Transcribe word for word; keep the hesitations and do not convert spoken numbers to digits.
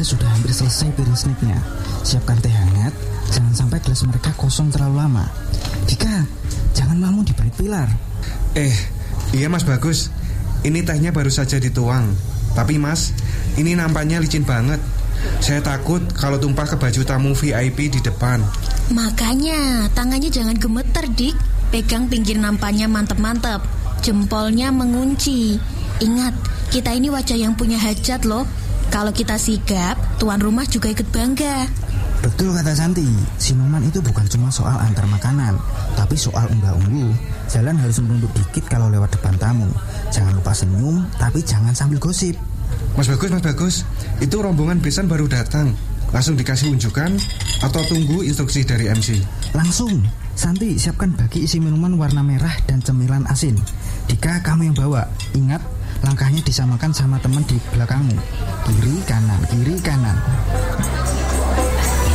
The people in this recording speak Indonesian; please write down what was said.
saja sudah hampir selesai piring snacknya. Siapkan teh hangat, jangan sampai gelas mereka kosong terlalu lama. Dika, jangan ngelamun di balik pilar. Eh, iya Mas Bagus. Ini tehnya baru saja dituang. Tapi Mas, ini nampaknya licin banget. Saya takut kalau tumpah ke baju tamu V I P di depan. Makanya, tangannya jangan gemeter, Dik. Pegang pinggir nampannya mantep-mantep. Jempolnya mengunci. Ingat, kita ini wajah yang punya hajat loh. Kalau kita sigap, tuan rumah juga ikut bangga. Betul kata Santi, sinuman itu bukan cuma soal antar makanan, tapi soal unggah-ungguh. Jalan harus menunduk dikit kalau lewat depan tamu. Jangan lupa senyum, tapi jangan sambil gosip. Mas Bagus, Mas Bagus, itu rombongan besan baru datang. Langsung dikasih unjukan atau tunggu instruksi dari M C? Langsung. Santi, siapkan bagi isi minuman warna merah dan cemilan asin. Dika, kamu yang bawa. Ingat, langkahnya disamakan sama teman di belakangmu. Kiri, kanan, kiri, kanan.